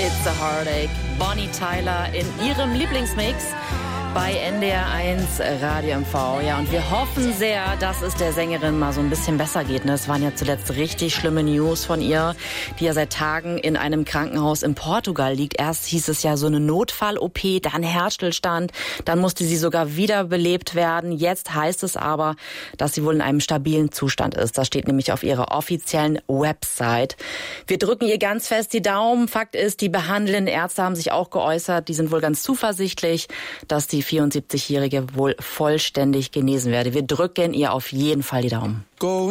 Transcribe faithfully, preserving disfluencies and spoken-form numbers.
It's a Heartache. Bonnie Tyler in ihrem Lieblingsmix bei N D R eins Radio M V. Ja, und wir hoffen sehr, dass es der Sängerin mal so ein bisschen besser geht. Es waren ja zuletzt richtig schlimme News von ihr, die ja seit Tagen in einem Krankenhaus in Portugal liegt. Erst hieß es ja so eine Notfall-O P, dann Herzstillstand, dann musste sie sogar wiederbelebt werden. Jetzt heißt es aber, dass sie wohl in einem stabilen Zustand ist. Das steht nämlich auf ihrer offiziellen Website. Wir drücken ihr ganz fest die Daumen. Fakt ist, die behandelnden Ärzte haben sich auch geäußert. Die sind wohl ganz zuversichtlich, dass die vierundsiebzigjährige wohl vollständig genesen werde. Wir drücken ihr auf jeden Fall die Daumen.